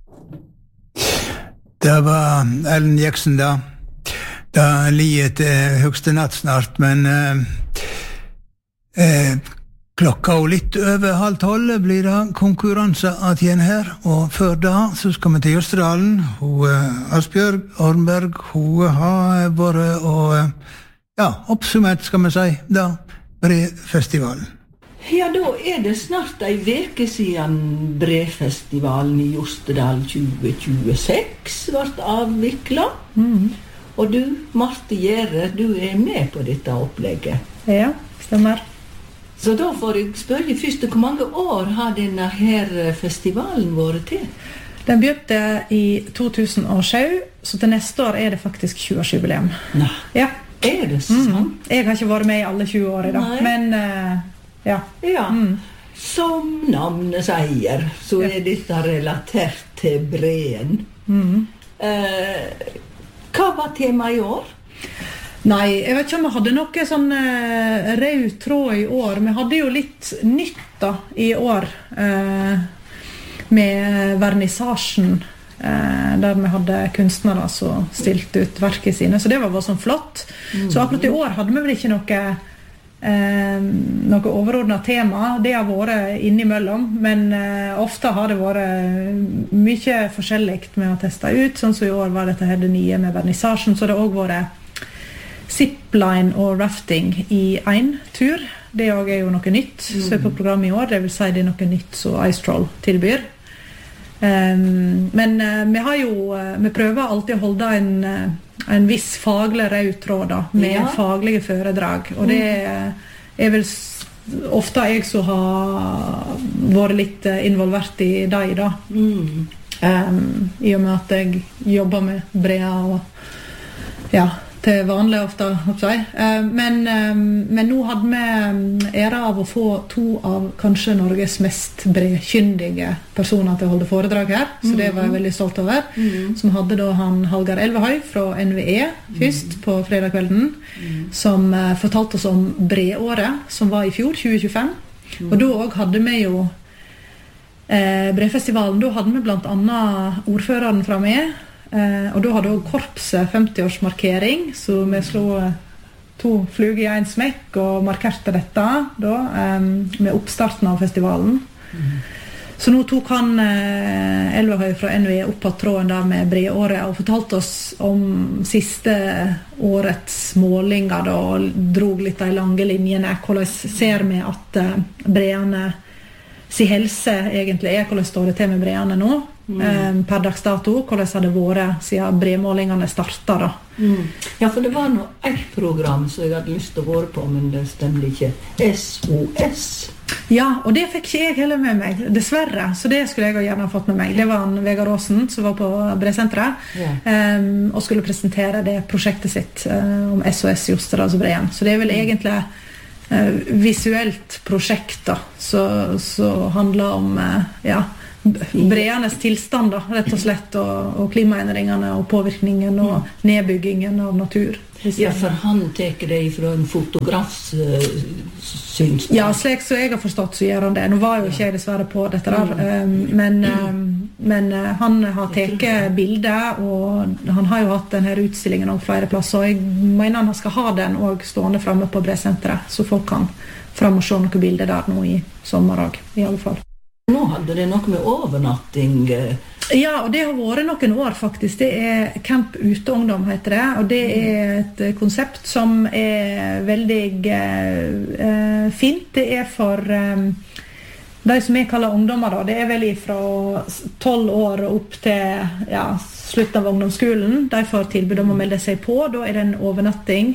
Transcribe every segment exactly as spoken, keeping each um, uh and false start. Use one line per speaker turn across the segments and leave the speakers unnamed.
Det var Ellen Jackson da. Da liet eh, høgste natt snart, men eh, eh, klokka og litt over halv tolv blir det konkurranse at igjen her, og før da så skal vi til Jøsterdalen. Hun, eh, Asbjørg Ormberg, hun har vært og eh, ja, oppsummert skal vi si da, Brefestivalen.
Ja, da er det snart ei veke siden Brefestivalen i Jostedal tjue tjueseks ble avviklet.
Mm.
Og du, Marte Gjære, du er med på dette opplegget.
Ja, stemmer.
Så da får jeg spørre først, hvor mange år har denne her festivalen vært til?
Den begynte i to tusen og sju, så til neste år er det faktisk tjue-årsjubileum.
Nei,
ja.
Er det sant?
Mm. Jeg har ikke vært med i alle tjue år i dag,
Nei.
men uh, ja.
Ja,
mm.
som navnet sier, så er dette relatert til breen.
Mm.
Eh, hva var temaet i år?
Nei, jeg vet ikke om vi hadde noe sånn uh, rød tråd i år. Vi hadde jo litt nytt da i år, uh, med vernissasjen, uh, der vi hadde kunstnere som stilte ut verket sine, så det var bare sånn flott. Mm. Så akkurat i år hadde vi vel ikke noe Eh, noe overordnet tema. Det har vært innimellom, men eh, ofte har det vært mye forskjelligt med å teste ut. Sånn som i år var dette her det nye med vernissasjen, så det har også vært zipline og rafting i en tur. Det også er jo noe nytt så er på programmet i år, det vil si det er noe nytt så Ice Troll tilbyr. Um, men uh, vi har jo uh, vi prøver alltid å holde en, uh, en viss faglig rød tråd da, med ja. Faglige foredrag, og det uh, er vel ofte jeg som har vært litt uh, involvert i det da. Mm. Um, i og med at jeg jobber med Brea og ja, til vanlig ofte, håper jeg. Uh, men, um, men nå hadde vi ære av å få to av kanskje Norges mest brekyndige personer til å holde foredrag her, så det var jeg veldig stolt over. Mm. Som hadde da han Hallgeir Elvehøy fra N V E først mm. på fredagskvelden, mm. som uh, fortalte oss om breåret, som var i fjor, tjue tjuefem. Mm. Og da også hadde vi jo uh, Brefestivalen, da hadde vi blant annet ordføreren fra med, Uh, og da hadde også korpset femti-årsmarkering, så vi slo uh, to fluger i en smekk og markerte dette da, um, med oppstarten av festivalen. Mm. Så nå tok han uh, Elvehøy fra N V E opp på tråden der med breåret og fortalte oss om siste årets målinger da, og drog litt de lange linjene. Hvordan ser vi at uh, breene si helse egentlig er, hvordan står det til med breene nå? Mm. Per dags dato, hvordan har det vært siden bremålingene startet da?
Mm. Ja, for det var noe et program som jeg hadde lyst til å være på, men det stemte ikke. S O S.
Ja, og det fikk ikke jeg heller med meg, dessverre, så det skulle jeg gjerne ha fått med meg. Det var en Vegard Aasen som var på Bresenteret, yeah. um, og skulle presentere det prosjektet sitt uh, om S O S Jostedalsbreen. Så det er vel mm. egentlig uh, visuelt prosjekt da, så, så handler om, uh, ja, breanes tilstand da, rett og slett, og, og klimaendringene og påvirkningen og nedbyggingen av natur.
Ja, for han teker det fra en fotografs uh, synspunkt.
Ja, slik så jeg har forstått så gjør han det. Nå var jo ikke jeg dessverre på dette der, um, men, um, men uh, han har teket bilder, og han har jo hatt denne utstillingen også flere plasser, og jeg mener han skal ha den også stående fremme på Bresenteret, så folk kan frem og se noen bilder der nå i sommer også, i alle fall.
Nå hadde det noe med overnatting.
Ja, og det har vært noen år faktisk. Det er Camp Uteungdom heter det, og det er et konsept som er veldig eh, fint. Det er for eh, de som jeg kaller ungdommer da. Det er vel fra tolv år opp til ja, slutten av ungdomsskolen. De får tilbud om å melde seg på. Da er det en overnatting.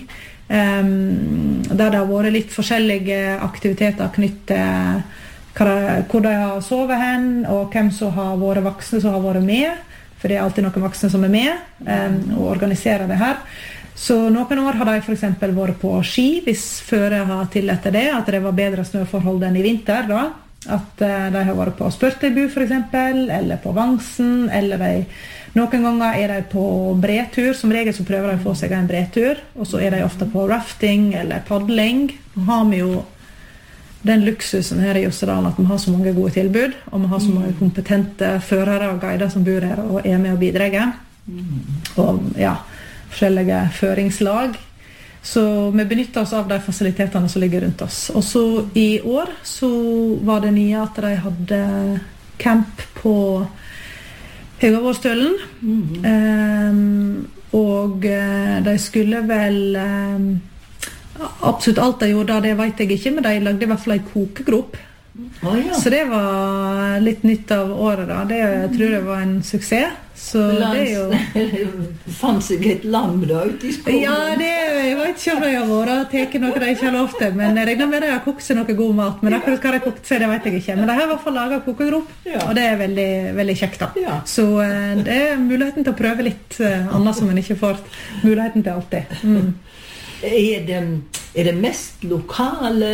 Um, der det har vært litt forskjellige aktiviteter knyttet hvor de har sovet hen, og hvem som har vært voksne som har vært med, for det er alltid noen voksne som er med um, og organiserer det her. Så noen år har de for eksempel vært på ski, hvis føre har tillatt det, at det var bedre snøforhold enn i vinter da. At uh, de har vært på Spørtøybu for eksempel, eller på Vangsen, eller de, noen ganger er de på bretur, som regel så prøver de å få seg en bretur, og så er de ofte på rafting eller paddling. Nå har vi jo den luksusen her i Jostedalen at vi har så mange gode tilbud, og vi har så mange kompetente førere og guider som bor her og er med og bidrar. Mm. Og ja, forskjellige føringslag. Så vi benytter oss av de fasilitetene som ligger rundt oss. Og så i år så var det nye at de hadde camp på Høgavårstølen. Mm. Um, og de skulle vel um, absolutt alt de gjorde, det vet jeg ikke, men de lagde i hvert fall en kokegrop. Oh, ja. Så det var litt nytt av året da. Det jeg tror jeg var en suksess. Så Lands, det er jo...
Fann seg et lam da ute i skolen?
Ja, det, jeg vet ikke om de har vært teket noe de ikke har lov til, men jeg regner med de har kokt seg noe god mat, men akkurat hva de har kokt seg, det vet jeg ikke. Men de har i hvert fall laget kokegrop, ja. Og det er veldig, veldig kjekt da. Ja. Så det er muligheten til å prøve litt annet som man ikke får muligheten til alltid. Mm.
Er det, er det mest lokale?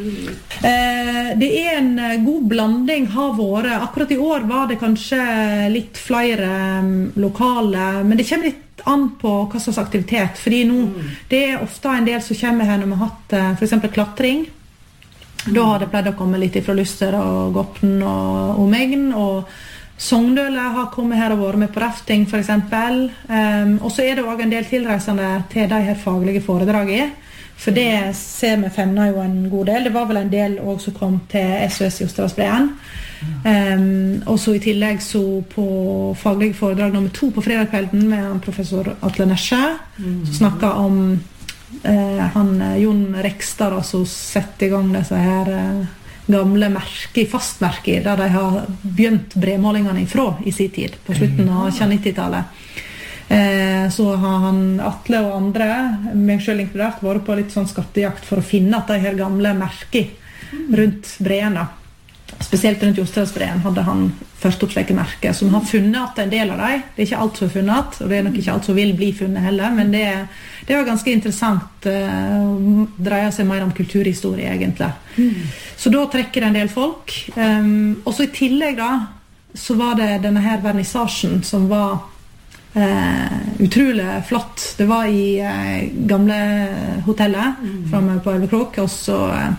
Eh, det er en god blanding har vært. Akkurat i år var det kanskje litt flere um, lokale, men det kommer litt an på hva slags aktivitet. Fordi nå, mm. det er ofte en del som kommer her når vi har hatt uh, for eksempel klatring. Mm. Da har det pleid å komme litt fra Luster og Gopten og Omegn, og Sogndøle har kommet her og vært med på rafting for eksempel. Um, og så er det også en del tilreisende til de her faglige foredragene. For det ser vi femner jo en god del. Det var vel en del også som kom til S O S Jostedalsbreen. Um, og så i tillegg så på faglige foredrag nummer to på fredagskvelden med professor Atle Nesje, mm. som snakket om uh, han, Jon Rekstad, som setter i gang disse her... Uh, gamle merker, fastmerker, der de har begynt bremålingene ifra i sin tid, på slutten av nittitallet. Eh, så har han, Atle og andre, meg selv inkludert, vært på litt sånn skattejakt for å finne at de her gamle merker rundt breene, spesielt rundt Jostedalsbreen, hadde han først opp slike merker, som har funnet at en del av dem, det er ikke alt som er funnet, og det er nok ikke alt som vil bli funnet heller, men det, det var ganske interessant, uh, dreier seg mer om kulturhistorie egentlig. Mm. Så da trekker det en del folk, um, og så i tillegg da, så var det denne her vernissasjen som var uh, utrolig flott. Det var i uh, gamle hotellet, mm. fremme på Elvekrok, og så... Uh,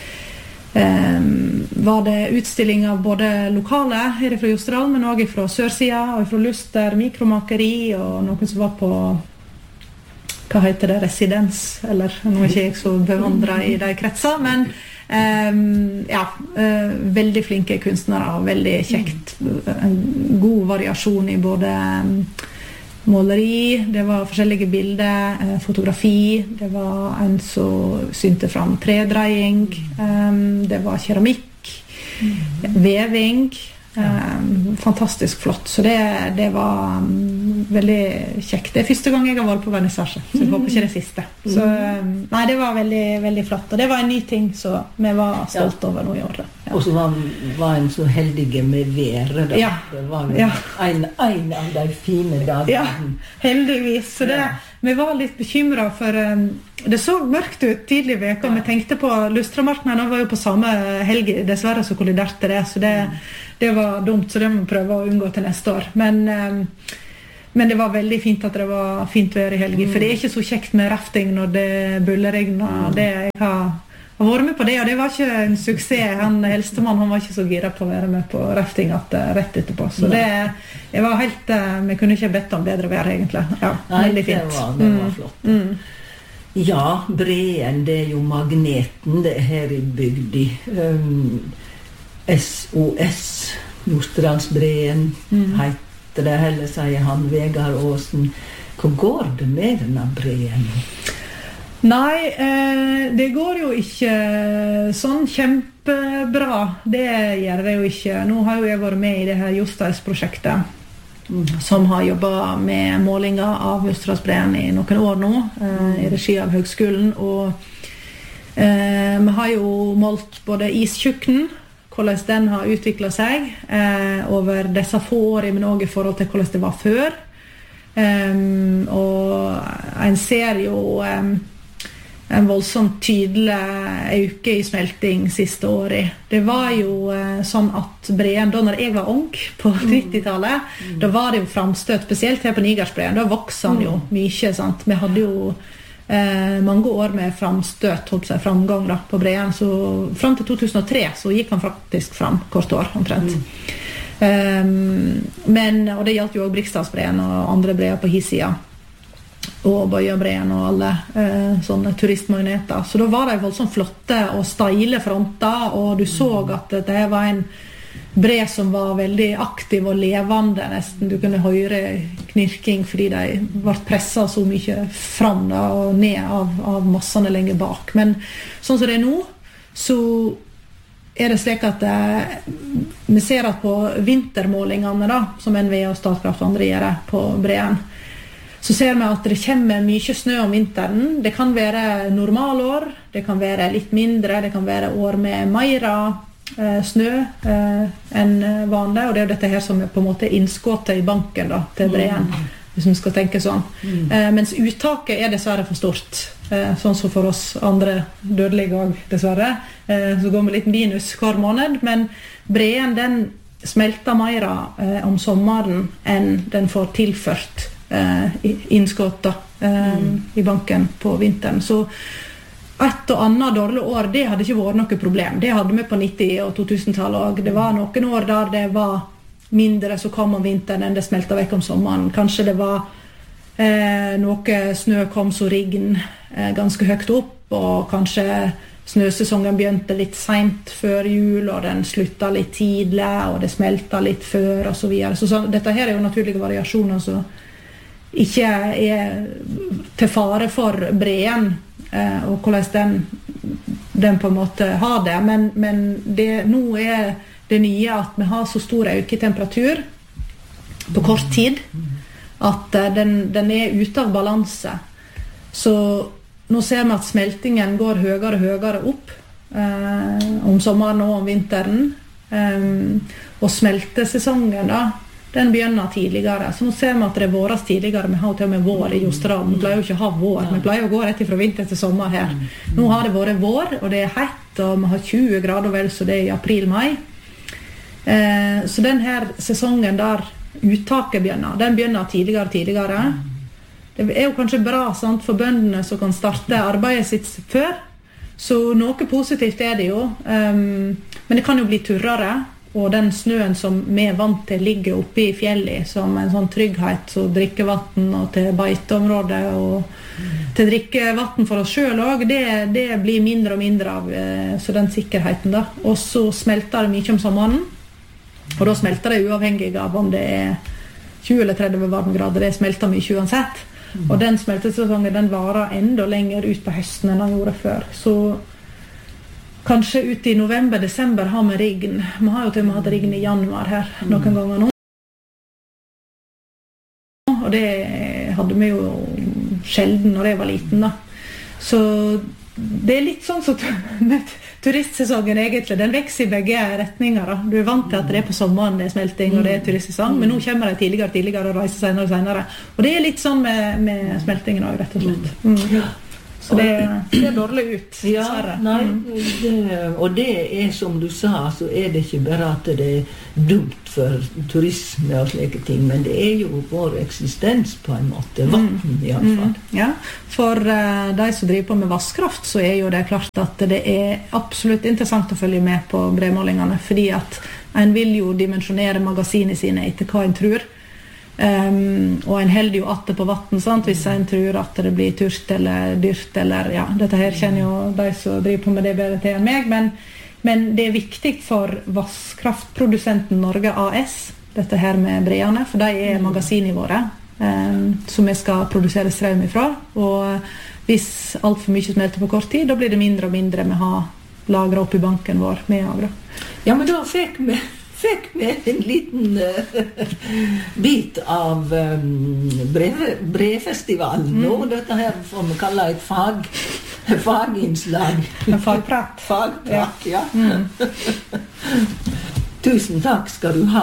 Um, var det utstilling av både lokale her fra Jostedal, men også fra Sørsida og fra Luster, mikromakeri og noen som var på hva heter det, residens eller nå er ikke jeg så bevandret i de kretser, men um, ja, uh, veldig flinke kunstnere og veldig kjekt, en god variasjon i både um, måleri, det var forskjellige bilder, eh, fotografi, det var en som synte fram tredreiing, um, det var keramikk, mm. veving, um, fantastisk flott. Så det, det var um, veldig kjekt. Det er første gang jeg har vært på vernissasje, så jeg håper ikke det siste. Så, um, nei, det var veldig, veldig flott, og det var en ny ting så vi var stolt over nå i året. Ja.
Og så var, var en så heldige med været da.
Ja.
Det var
ja.
en, en av de fine dagene.
Ja, heldigvis. Så det, ja. Vi var litt bekymret for um, det så mørkt ut tidlig i veka, og vi tenkte på Lustramarkene, var jo på samme helg, dessverre så kolliderte det, så det, det var dumt, så det må vi prøve å unngå til neste år. Men, um, men det var veldig fint at det var fint vær i helgen, for det er ikke så kjekt med rafting når det bulleregner, det jeg har Jeg har vært med på det, og det var ikke en suksess. Han eldstemann, han var ikke så gira på å være med på rafting at, uh, rett etterpå. Så det, jeg var helt, uh, vi kunne ikke bedt om bedre vær egentlig. Ja,
Nei,
veldig fint.
Det var, det var flott. Mm. Mm. Ja, Breen, det er jo magneten det er her i bygdi. Um, S O S, Jostedalsbreen, mm. heter det, heller sier han, Vegard Aasen. Hvor går det med denne Breen?
Nei, eh, det går jo ikke sånn kjempebra. Det gjør det jo ikke. Nå har jo jeg vært med i det her Jostedalsprosjektet, mm. som har jobbet med målinger av Jostedalsbreen i noen år nå, eh, i regi av Høgskolen. Og eh, vi har jo målt både istjukken, hvordan den har utviklet seg eh, over disse få årene, men også i forhold til hvordan det var før. Um, og en ser jo... Um, en voldsomt tydelig øke i smelting siste året. Det var jo eh, sånn at Breen, da når jeg var ung på nittitallet, mm. da var det jo framstøt, spesielt her på Nigersbreen, da vokste han jo mye, sant? Vi hadde jo eh, mange år med framstøt, holdt seg framgang da, på Breen. Så frem til to tusen og tre så gikk han faktisk fram, kort år omtrent. Mm. Um, men, og det gjaldt jo også Briksdalsbreen og andre breer på hissida. Og Bøyabreen og alle eh, sånne turistmagneter. Så da var det voldsomt flotte og steile fronter, og du så at det var en bre som var veldig aktiv og levende nesten. Du kunne høre knirking fordi de ble presset så mye fram da, og ned av, av massene lenger bak. Men sånn som det er nå, så er det slik at eh, vi ser at på vintermålingene da, som N V E og Statkraft og andre gjør på Breen, så ser vi at det kommer mye snø om vinteren. Det kan være normalår, det kan være litt mindre, det kan være år med mer eh, snø eh, enn vanlig, og det er dette her som er på en måte innskottet i banken da, til Breen, mm. hvis vi skal tenke sånn. Mm. Eh, mens uttaket er dessverre for stort, eh, sånn som for oss andre dødelige også, dessverre. Eh, så går vi litt minus hver måned, men Breen den smelter mer eh, om sommeren enn den får tilført Uh, innskott da, uh, mm. i banken på vinteren. Så et og annet dårlig år, det hadde ikke vært noe problem. Det hadde vi på nitti- og to tusen-tallet også. Det var noen år der det var mindre som kom om vinteren enn det smeltet vekk om sommeren. Kanskje det var uh, noe snø kom så riggen uh, ganske høyt opp, og kanskje snøsesongen begynte litt sent før jul, og den sluttet litt tidlig, og det smeltet litt før, og så videre. Så, så dette her er jo naturlige variasjoner, så ikke er til fare for Breen eh, og hvordan den, den på en måte har det, men, men det, nå er det nye at vi har så stor øke i temperatur på kort tid at eh, den, den er ute av balanse. Så nå ser vi at smeltingen går høyere og høyere opp eh, om sommeren og om vinteren, eh, og smeltesesongen da den begynner tidligere. Så nå ser vi at det er våres tidligere. Vi har til og med vår i Jostedal. Vi pleier jo ikke å ha vår. Vi pleier å gå rett fra vinter til sommer her. Nå har det vært vår, og det er hett, og vi har tjue grader vel, så det er i april-mai. Eh, så den her sesongen der uttaket begynner, den begynner tidligere tidligere. Det er jo kanskje bra sant, for bøndene som kan starte arbeidet sitt før. Så noe positivt er det jo. Um, men det kan jo bli turrere. Og den snøen som vi er vant til ligger oppe i fjellet som en sånn trygghet, så drikkevatten og til beiteområdet og til drikkevatten for oss selv også, det, det blir mindre og mindre av så den sikkerheten da. Og så smelter det mye om sommeren, og da smelter det uavhengig av om det er tjue eller tretti varmegrader, det smelter mye uansett. Og den smeltesesongen den varer enda lenger ut på høsten enn den gjorde før. Så kanskje ut i november-desember har vi riggen. Vi har jo til og med hatt riggen i januar her, noen mm. ganger nå. Og det hadde vi jo sjelden når jeg var liten da. Så det er litt sånn som med turistsesongen egentlig. Den vekser i begge retninger da. Du er vant til at det er på sommeren det er smelting og det er turistsesong, men nå kommer det tidligere tidligere og reiser senere og senere. Og det er litt sånn med, med smeltingen også, rett og slett. Mm. Så det ser dårlig ut.
Ja, nei, det, og det er som du sa, så er det ikke bare at det er dumt for turisme og slike ting, men det er jo vår eksistens på en måte, vatten i alle fall.
Mm, ja, for uh, de som driver på med vasskraft, så er jo det klart at det er absolutt interessant å følge med på bremålingene, fordi at en vil jo dimensjonere magasinene sine etter hva en tror. Um, og en helder jo atter på vatten, sant? Hvis en tror at det blir tørst eller dyrt, eller ja, dette her kjenner jo de som driver på med det bedre til enn meg, men, men det er viktig for vasskraftprodusenten Norge A S, dette her med breene, for de er magasinene våre, um, som vi skal produsere strøm ifra, og hvis alt for mye smelter på kort tid, da blir det mindre og mindre vi har lagret opp i banken vår med agro.
Ja, men da fikk vi fikk med en liten uh, bit av um, brev, brevfestivalen mm. nå. Dette her får vi kalle et fag, faginnslag.
En fagprat.
Fagprat, ja. ja. Mm. Tusen takk skal du ha.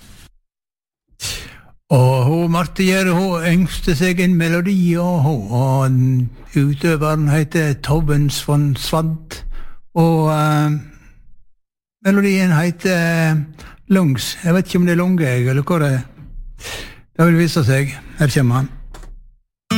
Og hun, Marte Gjerde, hun yngste seg en melodi, og hun, og utøveren heter Tobbens von Svant, og uh, melodien heter Lungs. Jeg vet ikke om det er lunge, eller hva det er. Det vil vise seg. Her kommer han.